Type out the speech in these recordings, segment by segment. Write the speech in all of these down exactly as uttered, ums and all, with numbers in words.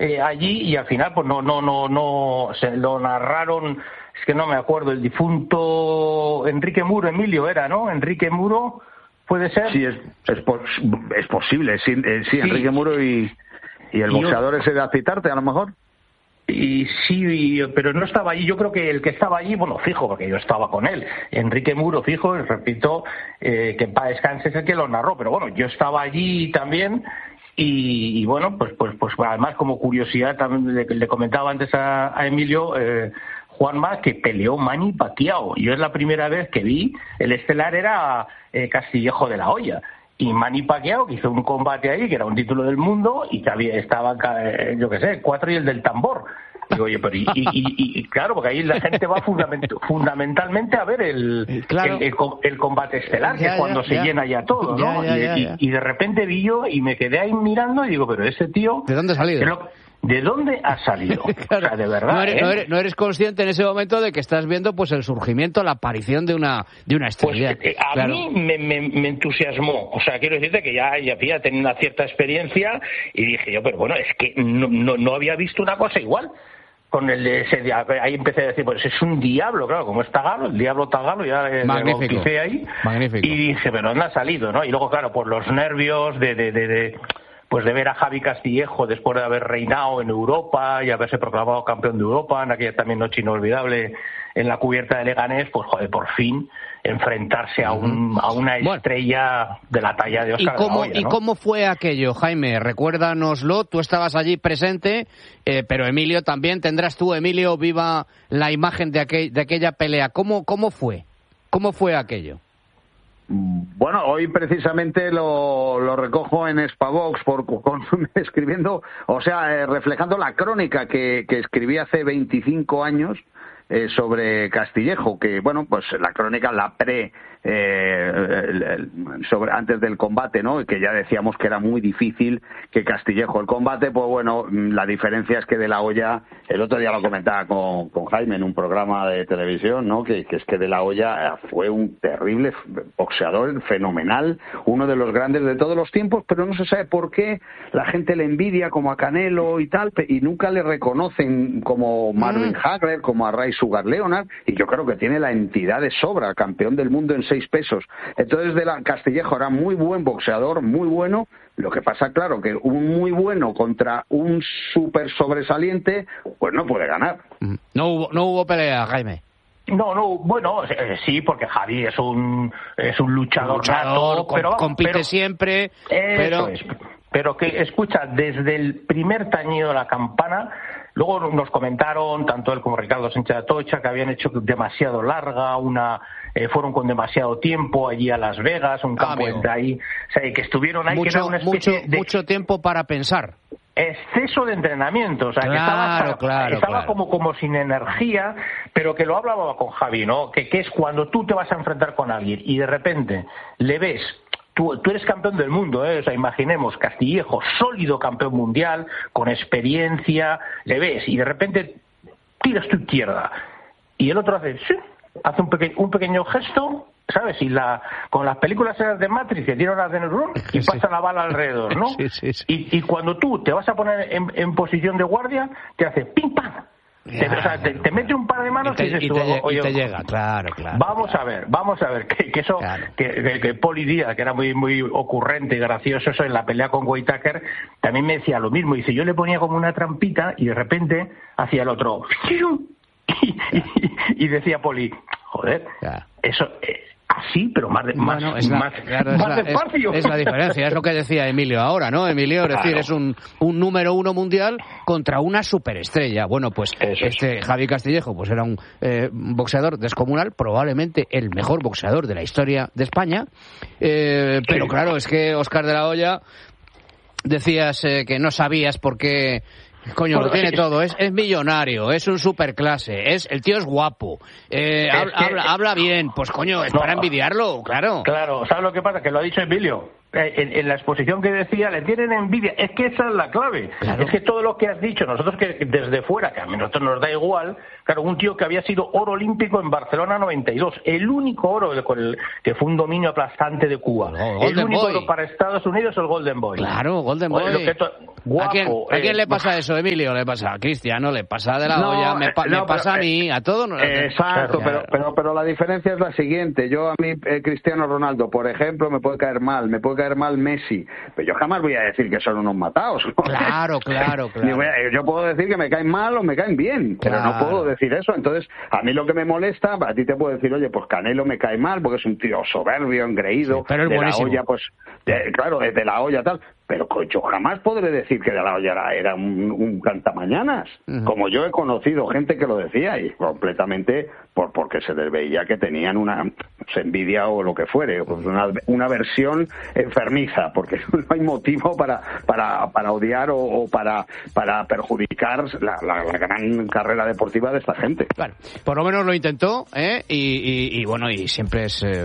eh, allí y al final pues no, no, no, no, se lo narraron, es que no me acuerdo, el difunto Enrique Muro, Emilio era, ¿no? Enrique Muro, ¿puede ser? Sí, es, es, pos, es posible, sí, eh, sí, sí, Enrique Muro y, y el y boxeador yo... ese de Acitarte, a lo mejor. Y sí, pero no estaba allí. Yo creo que el que estaba allí, bueno, fijo, porque yo estaba con él. Enrique Muro, fijo, y repito, eh, que en paz descanse es el que lo narró. Pero bueno, yo estaba allí también y, y bueno, pues, pues, pues además como curiosidad también le, le comentaba antes a, a Emilio, eh, Juanma, que peleó Manny Pacquiao. Yo es la primera vez que vi, el estelar era eh, Castillejo de la Hoya. Y Manny Pacquiao, que hizo un combate ahí, que era un título del mundo, y que había, estaba, eh, yo qué sé, cuatro y el del tambor. Digo, oye, pero y, y, y, y claro, porque ahí la gente va fundament, fundamentalmente a ver el, claro. el, el, el combate estelar, ya, que es cuando ya, se ya. llena ya todo, ¿no? Ya, ya, y, ya, ya. Y, y de repente vi yo y me quedé ahí mirando y digo, pero ese tío... ¿De dónde ha salido? Lo, ¿De dónde ha salido? Claro. O sea, de verdad. No eres, ¿eh? no, eres, no eres consciente en ese momento de que estás viendo pues el surgimiento, la aparición de una de una estrella. Pues, eh, a claro. mí me, me, me entusiasmó. O sea, quiero decirte que ya, ya, ya tenía una cierta experiencia y dije yo, pero bueno, es que no, no, no había visto una cosa igual. Con el ese, ahí empecé a decir, pues es un diablo, claro, como es Tagalo, el diablo Tagalo, ya le bauticé ahí. Magnífico. Y dije, pero ¿dónde ha salido, no? Y luego, claro, por los nervios de... de, de, de pues de ver a Javi Castillejo después de haber reinado en Europa y haberse proclamado campeón de Europa en aquella también noche inolvidable en la cubierta de Leganés, pues joder, por fin enfrentarse a un a una estrella bueno, de la talla de Oscar ¿y cómo, de la Hoya, ¿y ¿no? cómo fue aquello, Jaime? Recuérdanoslo, tú estabas allí presente, eh, pero Emilio también, tendrás tú, Emilio, viva la imagen de, aquel, de aquella pelea. ¿Cómo, cómo fue? ¿Cómo fue aquello? Bueno, hoy precisamente lo, lo recojo en Spavox por, con, escribiendo, o sea, eh, reflejando la crónica que, que escribí hace veinticinco años eh, sobre Castillejo, que bueno, pues la crónica, la pre, eh, el, el, sobre antes del combate, ¿no? Que ya decíamos que era muy difícil que Castillejo. El combate, pues bueno, la diferencia es que De la Hoya, el otro día lo comentaba con, con Jaime en un programa de televisión, ¿no? Que, que es que De la Hoya fue un terrible boxeador, fenomenal, uno de los grandes de todos los tiempos, pero no se sabe por qué la gente le envidia como a Canelo y tal, y nunca le reconocen como Marvin mm. Hagler, como a Ray Sugar Leonard, y yo creo que tiene la entidad de sobra, campeón del mundo en seis pesos. Entonces, De la Castillejo era muy buen boxeador, muy bueno. Lo que pasa, claro, que un muy bueno contra un súper sobresaliente, pues no puede ganar. No hubo, no hubo pelea, Jaime. No, no, bueno, eh, sí, porque Javi es un es un luchador, luchador nato, com, pero compite pero, siempre, pero es, pero que escucha, desde el primer tañido de la campana, luego nos comentaron tanto él como Ricardo Sánchez Atocha que habían hecho demasiado larga, una eh, fueron con demasiado tiempo allí a Las Vegas, un campo ah, de ahí, o sea, que estuvieron ahí, mucho, que era una especie mucho, de mucho tiempo para pensar. Exceso de entrenamiento, o sea, claro, que estaba, claro, estaba claro. como, como sin energía, pero que lo hablaba con Javi, ¿no? Que, que es cuando tú te vas a enfrentar con alguien y de repente le ves, tú, tú eres campeón del mundo, ¿eh? O sea, imaginemos, Castillejo, sólido campeón mundial, con experiencia, le ves y de repente tiras tu izquierda y el otro hace, sí, hace un, peque, un pequeño gesto, ¿sabes? Y la, con las películas de Matrix que tiran las de Neuron y pasa sí. la bala alrededor, ¿no? Sí, sí, sí. Y, y cuando tú te vas a poner en, en posición de guardia, te hace pim pam. Te, o sea, te, te mete un par de manos y te, y, dices, y, te, oye, y te llega, claro, claro. Vamos claro. a ver, vamos a ver, que, que eso, claro. que, que, que Poli Díaz, que era muy muy ocurrente y gracioso eso en la pelea con Whittaker, también me decía lo mismo. Dice, yo le ponía como una trampita y de repente hacía el otro. Y, y, y decía Poli, joder, claro. eso... Eh, así, pero más, de, más, bueno, es la, más, claro, más es la, despacio. Es, es la diferencia, es lo que decía Emilio ahora, ¿no? Emilio, es claro. decir, es un, un número uno mundial contra una superestrella. Bueno, pues Eso este es. Javi Castillejo pues era un eh, boxeador descomunal, probablemente el mejor boxeador de la historia de España, eh, pero sí. claro, es que Oscar de la Hoya, decías eh, que no sabías por qué... Coño, lo tiene todo, es, es millonario, es un superclase, es, el tío es guapo, eh, es habla, que, habla, habla bien, pues coño, es no, para envidiarlo, claro. Claro, ¿sabes lo que pasa? Que lo ha dicho Emilio, en, en la exposición que decía, le tienen envidia, es que esa es la clave, claro. Es que todo lo que has dicho, nosotros que desde fuera, que a nosotros nos da igual, claro, un tío que había sido oro olímpico en Barcelona noventa y dos, el único oro con el, que fue un dominio aplastante de Cuba, no, el único Boy. oro para Estados Unidos es el Golden Boy. Claro, Golden Boy. Lo que to, guapo, ¿A quién, ¿a quién eh, le pasa eso? eso, Emilio, le pasa a Cristiano, le pasa de la no, olla, me, pa- no, me pasa pero, a mí, a todos. Eh, exacto, pero, pero, pero la diferencia es la siguiente. Yo a mí, eh, Cristiano Ronaldo, por ejemplo, me puede caer mal, me puede caer mal Messi, pero yo jamás voy a decir que son unos matados, ¿no? Claro, claro, claro. A, yo puedo decir que me caen mal o me caen bien, pero claro. No puedo decir eso. Entonces, a mí lo que me molesta, a ti te puedo decir, oye, pues Canelo me cae mal porque es un tío soberbio, engreído, sí, pero es de buenísimo. La olla, pues, de, claro, de, de la olla tal. Pero yo jamás podré decir que De La Hoya era, era un, un cantamañanas, uh-huh. Como yo he conocido gente que lo decía y completamente por porque se les veía que tenían una envidia o lo que fuere, pues una, una versión enfermiza, porque no hay motivo para para, para odiar o, o para para perjudicar la, la, la gran carrera deportiva de esta gente. Bueno, por lo menos lo intentó, ¿eh? y, y, y bueno, y siempre es... Eh...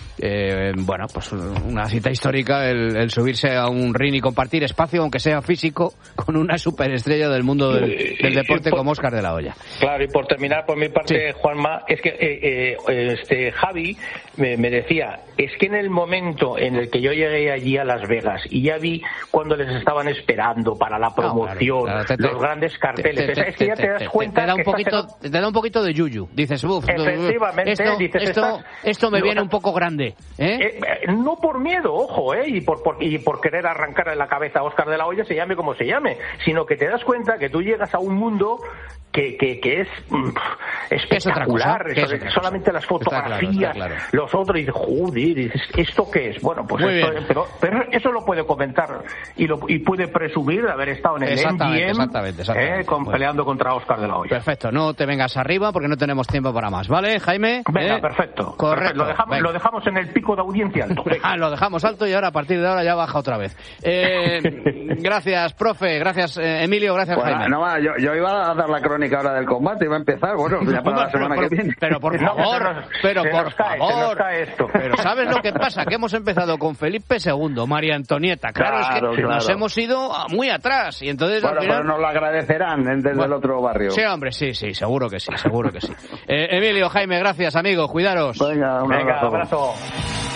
Eh, bueno, pues una cita histórica el, el subirse a un ring y compartir espacio, aunque sea físico, con una superestrella del mundo del, del deporte por, como Óscar de la Hoya. Claro, y por terminar por mi parte, sí. Juanma, es que eh, eh, este Javi me, me decía, es que en el momento en el que yo llegué allí a Las Vegas y ya vi cuando les estaban esperando para la promoción, no, claro, claro, te, los te, grandes carteles, te, te, es que ya te, te das cuenta te da un que poquito, estás en... te da un poquito de yuyu, dices, uff, efectivamente, esto, dices, esto, estás... esto me no, viene un poco grande. ¿Eh? Eh, no por miedo, ojo, eh, y por, por y por querer arrancarle la cabeza a Óscar de la Hoya, se llame como se llame, sino que te das cuenta que tú llegas a un mundo que, que, que es mm, espectacular, es es solamente las fotografías, está claro, está claro. Los otros, y dices, joder, dices, ¿esto qué es? Bueno, pues esto, pero, pero eso lo puede comentar y lo y puede presumir de haber estado en el M G M, exactamente, exactamente. Eh, con, peleando contra Óscar de la Hoya. Perfecto, no te vengas arriba porque no tenemos tiempo para más, ¿vale, Jaime? Venga, ¿Eh? perfecto. Correcto. Perfecto. Lo, dejamos, lo dejamos en el pico de audiencia alto. Ah, lo dejamos alto y ahora a partir de ahora ya baja otra vez. Eh, gracias, profe, gracias, eh, Emilio, gracias, bueno, Jaime. No, yo, yo iba a dar la crónica ahora del combate, iba a empezar, bueno, ya para la semana pero, que viene. Pero por favor, no, nos, pero por cae, favor. Esto. Pero ¿sabes lo que pasa? Que hemos empezado con Felipe segundo, María Antonieta. Claro, claro es que claro. Nos hemos ido muy atrás y entonces bueno, al final... pero nos lo agradecerán desde bueno, el otro barrio. Sí, hombre, sí, sí, seguro que sí, seguro que sí. Eh, Emilio, Jaime, gracias, amigo, cuidaros. Venga, un Venga, abrazo. abrazo.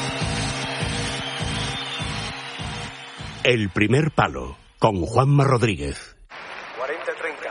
El primer palo, con Juanma Rodríguez. cuarenta treinta.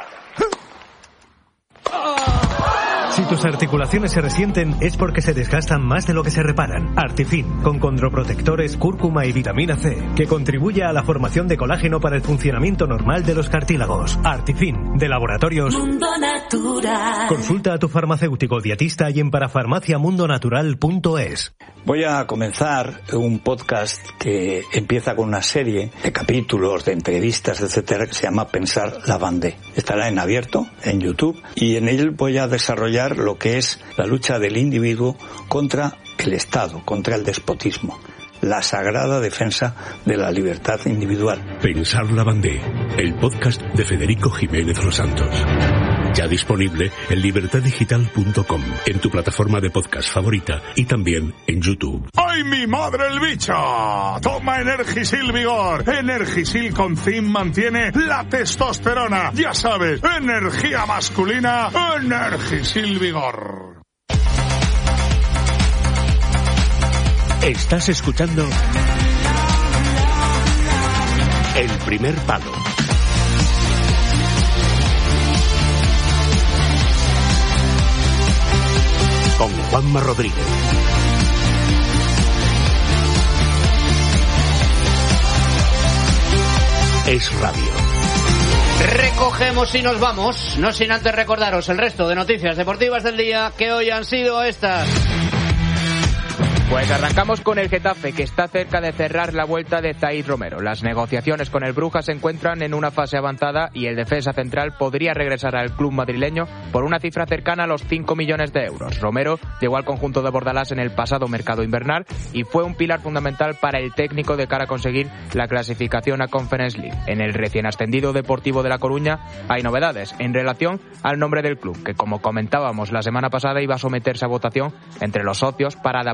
Si tus articulaciones se resienten es porque se desgastan más de lo que se reparan. Artifin, con condroprotectores, cúrcuma y vitamina C, que contribuye a la formación de colágeno para el funcionamiento normal de los cartílagos. Artifin, de Laboratorios Mundo Natural. Consulta a tu farmacéutico dietista y en parafarmacia mundo natural punto es. Voy a comenzar un podcast que empieza con una serie de capítulos, de entrevistas, etcétera, que se llama Pensar la Bandé. Estará en abierto, en YouTube, y en él voy a desarrollar lo que es la lucha del individuo contra el Estado, contra el despotismo, la sagrada defensa de la libertad individual. Pensar la Bandé, el podcast de Federico Jiménez Los Santos. Ya disponible en libertad digital punto com, en tu plataforma de podcast favorita y también en YouTube. ¡Ay, mi madre el bicho! Toma Energisil Vigor. Energisil con zinc mantiene la testosterona. Ya sabes, energía masculina, Energisil Vigor. Estás escuchando El Primer Palo. Con Juanma Rodríguez. Es radio. Recogemos y nos vamos, no sin antes recordaros el resto de noticias deportivas del día, que hoy han sido estas. Pues arrancamos con el Getafe, que está cerca de cerrar la vuelta de Zaid Romero. Las negociaciones con el Brujas se encuentran en una fase avanzada y el defensa central podría regresar al club madrileño por una cifra cercana a los cinco millones de euros. Romero llegó al conjunto de Bordalás en el pasado mercado invernal y fue un pilar fundamental para el técnico de cara a conseguir la clasificación a Conference League. En el recién ascendido Deportivo de La Coruña hay novedades en relación al nombre del club, que como comentábamos la semana pasada iba a someterse a votación entre los socios para adaptarlo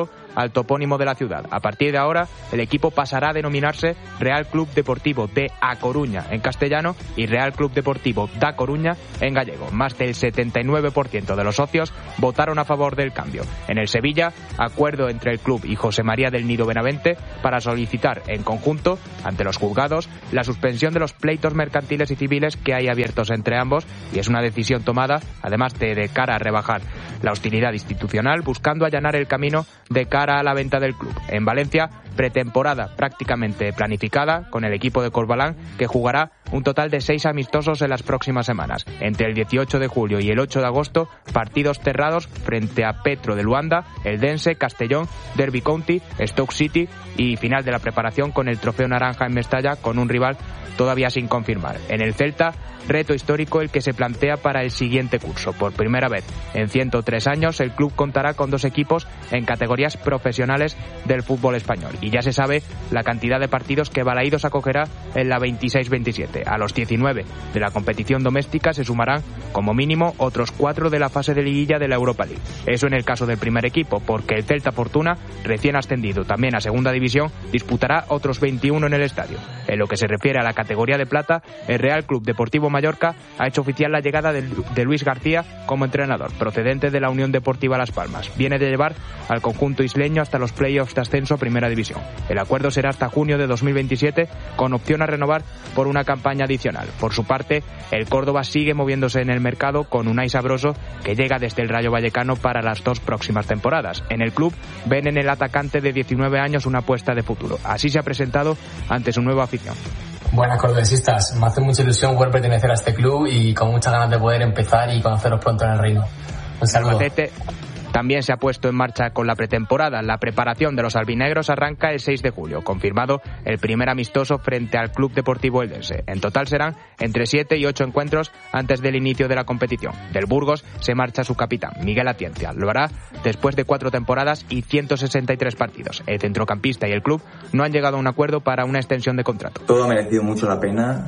adecuado al topónimo de la ciudad. A partir de ahora, el equipo pasará a denominarse Real Club Deportivo de A Coruña en castellano y Real Club Deportivo da Coruña en gallego. Más del setenta y nueve por ciento de los socios votaron a favor del cambio. En el Sevilla, acuerdo entre el club y José María del Nido Benavente para solicitar en conjunto, ante los juzgados, la suspensión de los pleitos mercantiles y civiles que hay abiertos entre ambos, y es una decisión tomada, además de de cara a rebajar la hostilidad institucional, buscando allanar el camino de cara a la venta del club. En Valencia, pretemporada prácticamente planificada con el equipo de Corbalán, que jugará un total de seis amistosos en las próximas semanas. Entre el dieciocho de julio y el ocho de agosto, partidos cerrados frente a Petro de Luanda, Eldense, Castellón, Derby County, Stoke City y final de la preparación con el Trofeo Naranja en Mestalla, con un rival todavía sin confirmar. En el Celta, reto histórico el que se plantea para el siguiente curso. Por primera vez en ciento tres años, el club contará con dos equipos en categorías profesionales del fútbol español. Y ya se sabe la cantidad de partidos que Balaídos acogerá en la veintiséis veintisiete. A los diecinueve de la competición doméstica se sumarán como mínimo otros cuatro de la fase de liguilla de la Europa League. Eso en el caso del primer equipo, porque el Celta Fortuna, recién ascendido también a segunda división, disputará otros veintiuno en el estadio. En lo que se refiere a la categoría de plata, el Real Club Deportivo Mallorca ha hecho oficial la llegada de, de Luis García como entrenador, procedente de la Unión Deportiva Las Palmas. Viene de llevar al conjunto isleño hasta los playoffs de ascenso a Primera División. El acuerdo será hasta junio de dos mil veintisiete, con opción a renovar por una campaña adicional. Por su parte, el Córdoba sigue moviéndose en el mercado con Unai Sabroso, que llega desde el Rayo Vallecano para las dos próximas temporadas. En el club ven en el atacante de diecinueve años una apuesta de futuro. Así se ha presentado ante su nueva afición. Buenas cordobesistas, me hace mucha ilusión poder pertenecer a este club y con muchas ganas de poder empezar y conoceros pronto en el reino. Un saludo. Albacete también se ha puesto en marcha con la pretemporada. La preparación de los albinegros arranca el seis de julio, confirmado el primer amistoso frente al Club Deportivo Eldense. En total serán entre siete y ocho encuentros antes del inicio de la competición. Del Burgos se marcha su capitán, Miguel Atienza. Lo hará después de cuatro temporadas y ciento sesenta y tres partidos. El centrocampista y el club no han llegado a un acuerdo para una extensión de contrato. Todo ha merecido mucho la pena.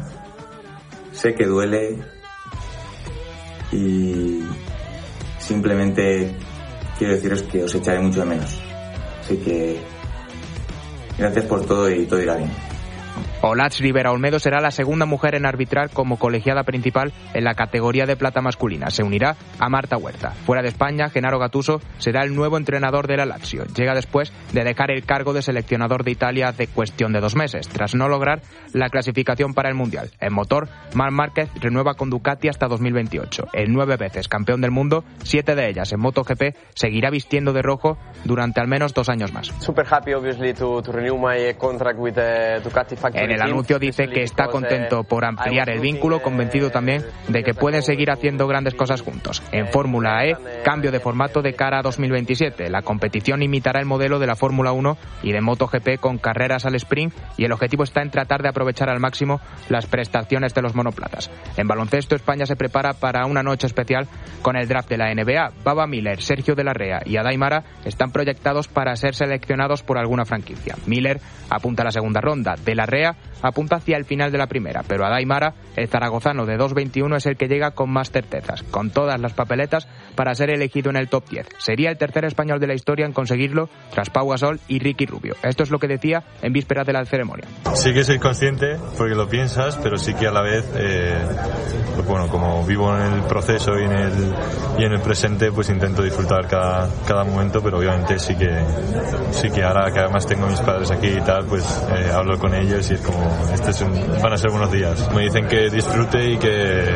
Sé que duele y simplemente quiero deciros que os echaré mucho de menos. Así que gracias por todo y todo irá bien. Olatz Rivera Olmedo será la segunda mujer en arbitrar como colegiada principal en la categoría de plata masculina. Se unirá a Marta Huerta. Fuera de España, Gennaro Gattuso será el nuevo entrenador de la Lazio. Llega después de dejar el cargo de seleccionador de Italia hace cuestión de dos meses, tras no lograr la clasificación para el Mundial. En motor, Marc Márquez renueva con Ducati hasta dos mil veintiocho. El nueve veces campeón del mundo, siete de ellas en MotoGP, seguirá vistiendo de rojo durante al menos dos años más. Super happy, obviously, to, to renew my contract with the Ducati factory. En el anuncio dice que está contento por ampliar el vínculo, convencido también de que pueden seguir haciendo grandes cosas juntos. En Fórmula E, cambio de formato de cara a dos mil veintisiete. La competición imitará el modelo de la Fórmula uno y de MotoGP con carreras al sprint, y el objetivo está en tratar de aprovechar al máximo las prestaciones de los monoplazas. En baloncesto, España se prepara para una noche especial con el draft de la N B A. Baba Miller, Sergio de la Rea y Adai Mara están proyectados para ser seleccionados por alguna franquicia. Miller apunta a la segunda ronda, de la Rea apunta hacia el final de la primera, pero Adai Mara, el zaragozano de dos veintiuno, es el que llega con más certezas, con todas las papeletas para ser elegido en el top diez. Sería el tercer español de la historia en conseguirlo, tras Pau Gasol y Ricky Rubio. Esto es lo que decía en vísperas de la ceremonia. Sí que soy consciente, porque lo piensas, pero sí que a la vez, eh, pues bueno, como vivo en el proceso y en el, y en el presente, pues intento disfrutar cada, cada momento, pero obviamente sí que, sí que ahora que además tengo a mis padres aquí y tal, pues eh, hablo con ellos y es como, este es un, van a ser buenos días. Me dicen que disfrute y que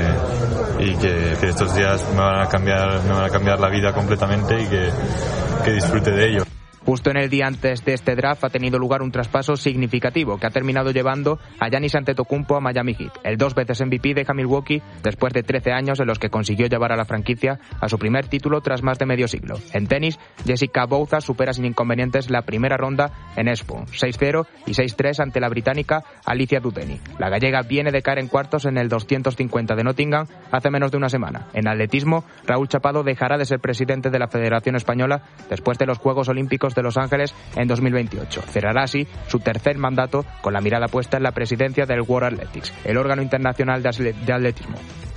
y que, que estos días me van a cambiar me van a cambiar la vida completamente y que, que disfrute de ello. Justo en el día antes de este draft ha tenido lugar un traspaso significativo que ha terminado llevando a Giannis Antetokounmpo a Miami Heat. El dos veces M V P deja Milwaukee después de trece años en los que consiguió llevar a la franquicia a su primer título tras más de medio siglo. En tenis, Jessica Bouza supera sin inconvenientes la primera ronda en Espoo, seis cero y seis tres ante la británica Alicia Dudeni. La gallega viene de caer en cuartos en el doscientos cincuenta de Nottingham hace menos de una semana. En atletismo, Raúl Chapado dejará de ser presidente de la Federación Española después de los Juegos Olímpicos de Los Ángeles en dos mil veintiocho. Cerrará así su tercer mandato con la mirada puesta en la presidencia del World Athletics, el órgano internacional de atletismo.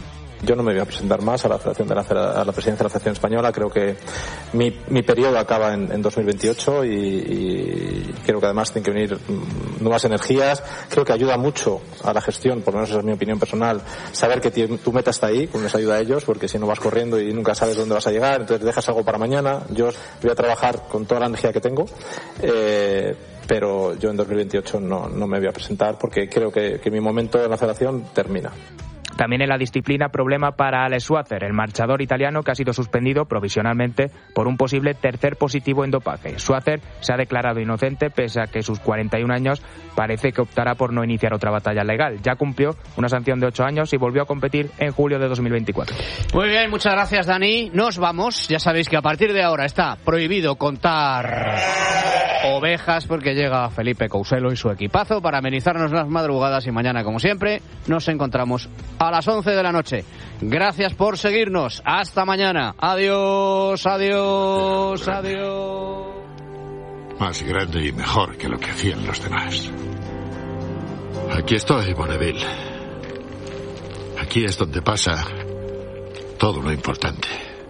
yo no me voy a presentar más a la Federación de la, a la presidencia de la Federación Española. Creo que mi, mi periodo acaba en, en dos mil veintiocho y, y creo que además tienen que venir nuevas energías. Creo que ayuda mucho a la gestión, por lo menos esa es mi opinión personal, saber que tu meta está ahí, que les ayuda a ellos, porque si no vas corriendo y nunca sabes dónde vas a llegar, entonces dejas algo para mañana. Yo voy a trabajar con toda la energía que tengo, eh, pero yo en dos mil veintiocho no, no me voy a presentar porque creo que, que mi momento en la federación termina. También en la disciplina, problema para Alex Schwarzer, el marchador italiano que ha sido suspendido provisionalmente por un posible tercer positivo en dopaje. Schwarzer se ha declarado inocente pese a que sus cuarenta y un años parece que optará por no iniciar otra batalla legal. Ya cumplió una sanción de ocho años y volvió a competir en julio de dos mil veinticuatro. Muy bien, muchas gracias, Dani. Nos vamos. Ya sabéis que a partir de ahora está prohibido contar ovejas porque llega Felipe Couselo y su equipazo para amenizarnos las madrugadas y mañana, como siempre, nos encontramos a las once de la noche. Gracias por seguirnos. Hasta mañana. Adiós, adiós, adiós. Más grande y mejor que lo que hacían los demás. Aquí estoy, Bonneville. Aquí es donde pasa todo lo importante.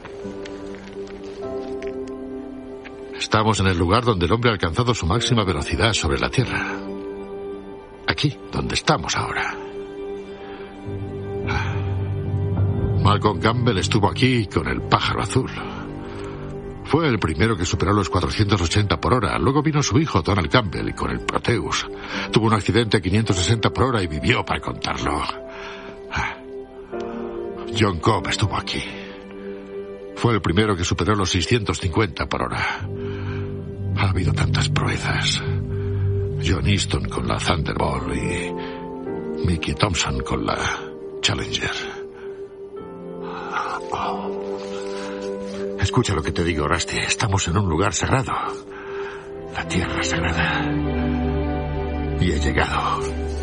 Estamos en el lugar donde el hombre ha alcanzado su máxima velocidad sobre la Tierra. Aquí, donde estamos ahora. Malcolm Campbell estuvo aquí con el pájaro azul. Fue el primero que superó los cuatrocientos ochenta por hora. Luego vino su hijo, Donald Campbell, con el Proteus. Tuvo un accidente a quinientos sesenta por hora y vivió para contarlo. John Cobb estuvo aquí. Fue el primero que superó los seiscientos cincuenta por hora. Ha habido tantas proezas. John Easton con la Thunderbolt y Mickey Thompson con la Challenger. Escucha lo que te digo, Rusty. Estamos en un lugar sagrado. La tierra sagrada. Y he llegado.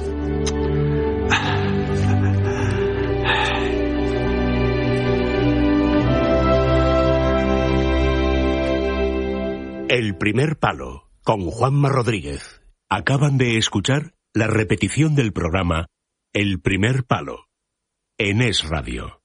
El primer palo, con Juanma Rodríguez. Acaban de escuchar la repetición del programa El primer palo, en Es Radio.